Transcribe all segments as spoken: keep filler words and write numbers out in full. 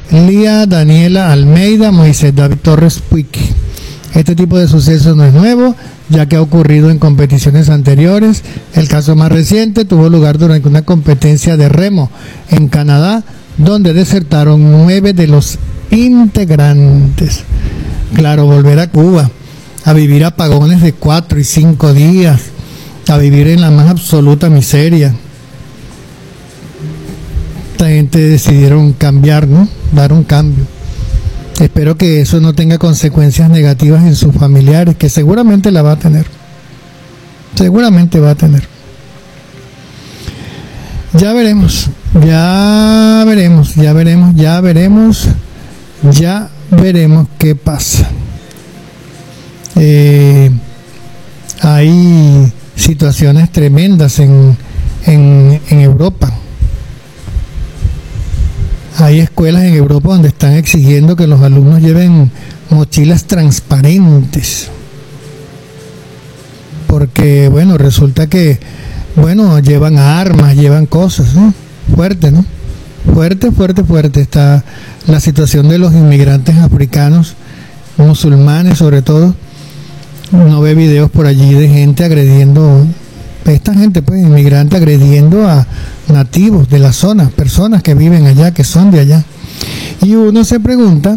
Lía Daniela Almeida, Moisés David Torres Puig. Este tipo de suceso no es nuevo, ya que ha ocurrido en competiciones anteriores. El caso más reciente tuvo lugar durante una competencia de remo en Canadá, donde desertaron nueve de los integrantes. Claro, volver a Cuba, a vivir apagones de cuatro y cinco días, a vivir en la más absoluta miseria. Esta gente decidieron cambiar, ¿no? Dar un cambio. Espero que eso no tenga consecuencias negativas en sus familiares, que seguramente la va a tener. Seguramente va a tener. Ya veremos, ya veremos, ya veremos, ya veremos, ya veremos qué pasa. Eh, hay situaciones tremendas en, en, en Europa. Hay escuelas en Europa donde están exigiendo que los alumnos lleven mochilas transparentes. Porque, bueno, resulta que, bueno, llevan armas, llevan cosas, ¿no? Fuerte, ¿no? Fuerte, fuerte, fuerte está la situación de los inmigrantes africanos, musulmanes sobre todo. Uno ve videos por allí de gente agrediendo, esta gente, pues, inmigrante agrediendo a nativos de la zona, personas que viven allá, que son de allá. Y uno se pregunta,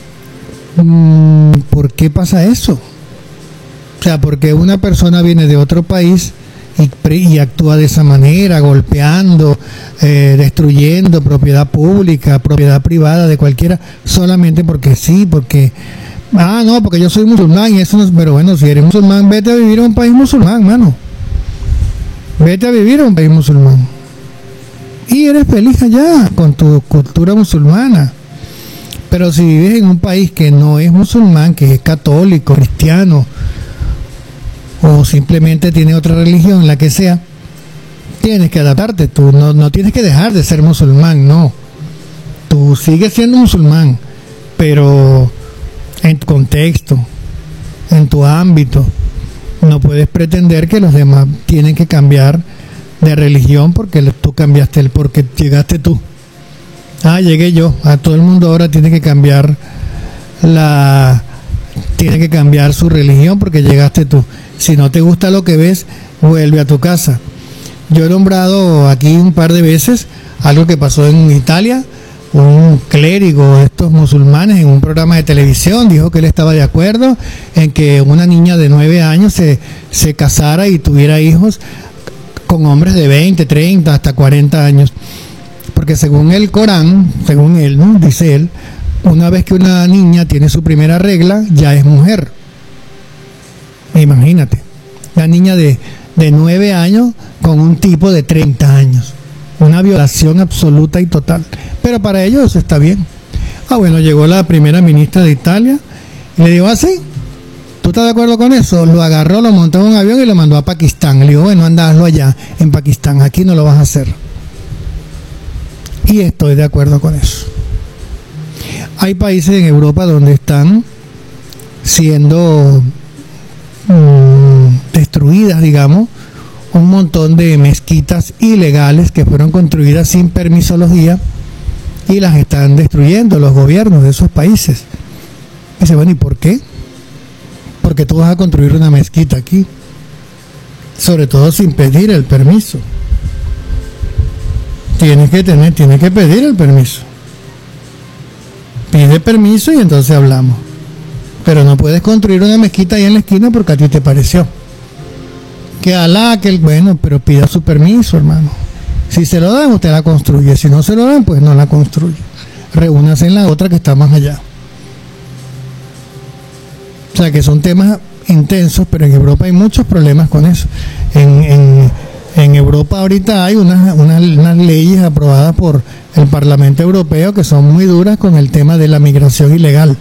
¿por qué pasa eso? O sea, porque una persona viene de otro país y, y actúa de esa manera, golpeando, eh, destruyendo propiedad pública, propiedad privada de cualquiera, solamente porque sí, porque, ah, no, porque yo soy musulmán y eso no es, pero bueno, si eres musulmán, vete a vivir a un país musulmán, mano. Vete a vivir a un país musulmán. Y eres feliz allá con tu cultura musulmana. Pero si vives en un país que no es musulmán, que es católico, cristiano, o simplemente tiene otra religión, la que sea, tienes que adaptarte. Tú no, no tienes que dejar de ser musulmán, no. Tú sigues siendo musulmán, pero en tu contexto, en tu ámbito. No puedes pretender que los demás tienen que cambiar de religión porque tú cambiaste, el porque llegaste tú. Ah, llegué yo. A todo el mundo ahora tiene que cambiar la, tiene que cambiar su religión porque llegaste tú. Si no te gusta lo que ves, vuelve a tu casa. Yo he nombrado aquí un par de veces algo que pasó en Italia. Un clérigo de estos musulmanes en un programa de televisión dijo que él estaba de acuerdo en que una niña de nueve años se, se casara y tuviera hijos con hombres de veinte, treinta, hasta cuarenta años. Porque según el Corán, según él, ¿no? Dice él, una vez que una niña tiene su primera regla, ya es mujer. Imagínate, la niña de, de nueve años con un tipo de treinta años. Una violación absoluta y total. Pero para ellos eso está bien. Ah, bueno, llegó la primera ministra de Italia y le dijo, ¿ah, sí? ¿Tú estás de acuerdo con eso? Lo agarró, lo montó en un avión y lo mandó a Pakistán. Le dijo, bueno, anda, hazlo allá, en Pakistán. Aquí no lo vas a hacer. Y estoy de acuerdo con eso. Hay países en Europa donde están siendo mmm, destruidas, digamos, un montón de mezquitas ilegales que fueron construidas sin permiso los días y las están destruyendo los gobiernos de esos países. Y dice, bueno, ¿y por qué? Porque tú vas a construir una mezquita aquí, sobre todo sin pedir el permiso. Tienes que tener, tienes que pedir el permiso. Pide permiso y entonces hablamos. Pero no puedes construir una mezquita ahí en la esquina porque a ti te pareció. Que Alá, que el bueno, pero pida su permiso, hermano. Si se lo dan, usted la construye. Si no se lo dan, pues no la construye. Reúnase en la otra que está más allá. O sea que son temas intensos, pero en Europa hay muchos problemas con eso. En, en, en Europa ahorita hay unas, unas, unas leyes aprobadas por el Parlamento Europeo que son muy duras con el tema de la migración ilegal.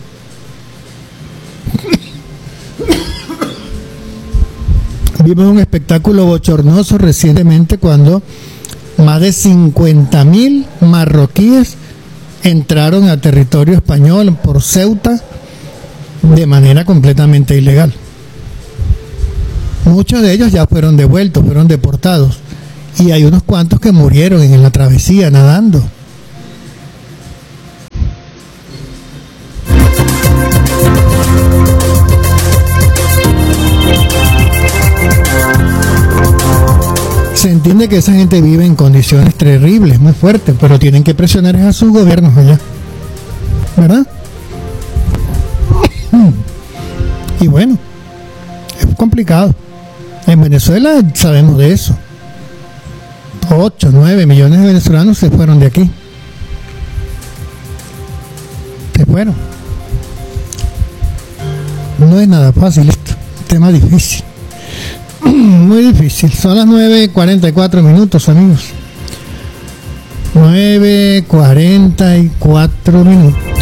Vimos un espectáculo bochornoso recientemente cuando más de cincuenta mil marroquíes entraron a territorio español por Ceuta de manera completamente ilegal. Muchos de ellos ya fueron devueltos, fueron deportados, y hay unos cuantos que murieron en la travesía nadando. entiende que esa gente vive en condiciones terribles, muy fuertes, pero tienen que presionar a sus gobiernos allá, ¿verdad? Y bueno, es complicado. En Venezuela sabemos de eso. ocho, nueve millones de venezolanos se fueron de aquí. Se fueron. No es nada fácil esto, un tema difícil. Muy difícil. Son las nueve cuarenta y cuatro minutos, amigos. nueve cuarenta y cuatro minutos.